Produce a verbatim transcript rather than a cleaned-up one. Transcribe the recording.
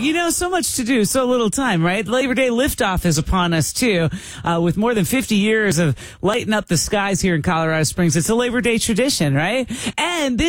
you know, so much to do, so little time, right? Labor Day liftoff is upon us, too. Uh, with more than fifty years of lighting up the skies here in Colorado Springs, it's a Labor Day tradition, right? And this